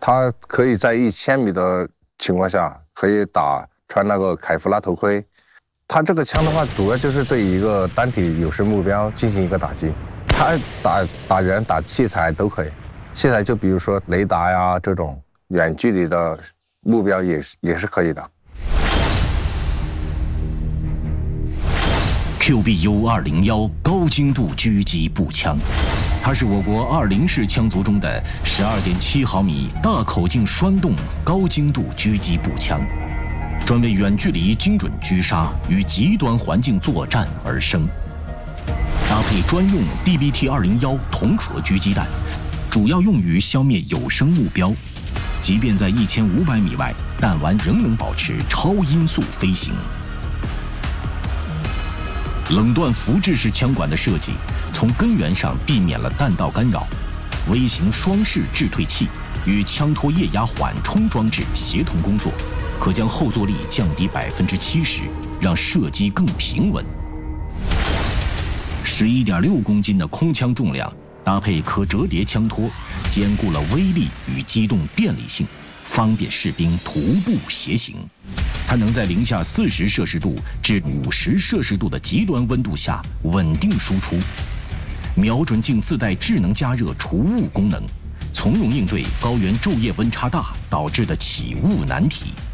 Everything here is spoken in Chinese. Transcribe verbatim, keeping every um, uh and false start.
它可以在一千米的情况下可以打穿那个凯夫拉头盔。它这个枪的话，主要就是对一个单体有生目标进行一个打击。它打打人、打器材都可以。器材就比如说雷达呀这种远距离的目标也是也是可以的。 Q B U 二零一高精度狙击步枪。它是我国二零式枪族中的 十二点七毫米大口径栓动高精度狙击步枪，专为远距离精准狙杀与极端环境作战而生。搭配专用 D B T 二零一铜壳狙击弹，主要用于消灭有生目标，即便在一千五百米外，弹丸仍能保持超音速飞行。冷锻浮制式枪管的设计，从根源上避免了弹道干扰。微型双式制退器与枪托液压缓冲装置协同工作，可将后坐力降低百分之七十，让射击更平稳。十一点六公斤的空枪重量，搭配可折叠枪托，兼顾了威力与机动便利性，方便士兵徒步携行。它能在零下四十摄氏度至五十摄氏度的极端温度下稳定输出。瞄准镜自带智能加热除雾功能，从容应对高原昼夜温差大导致的起雾难题。